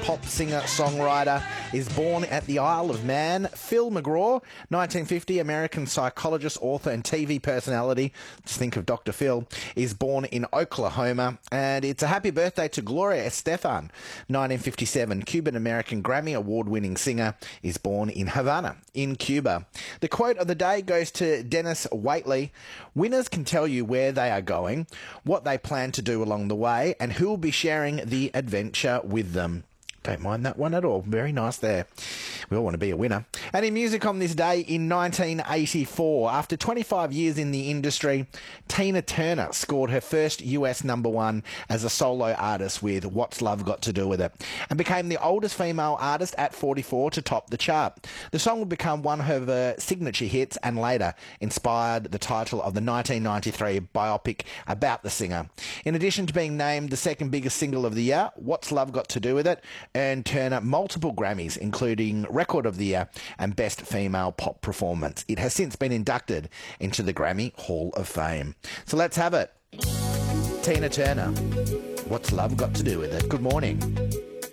pop singer-songwriter, is born at the Isle of Man. Phil McGraw, 1950, American psychologist, author and TV personality, just think of Dr. Phil, is born in Oklahoma. And it's a happy birthday to Gloria Estefan, 1957, Cuban-American Grammy award-winning singer, is born in Havana, in Cuba. The quote of the day goes to Dennis Waitley. Winners can tell you where they are going, what they plan to do along the way, and who will be sharing the adventure with them. Don't mind that one at all. Very nice there. We all want to be a winner. And in music on this day in 1984, after 25 years in the industry, Tina Turner scored her first US #1 as a solo artist with What's Love Got to Do With It, and became the oldest female artist at 44 to top the chart. The song would become one of her signature hits and later inspired the title of the 1993 biopic about the singer. In addition to being named the second biggest single of the year, What's Love Got to Do With It earned Turner multiple Grammys, including Record of the Year and Best Female Pop Performance. It has since been inducted into the Grammy Hall of Fame. So let's have it. Tina Turner, What's Love Got to Do With It? Good morning.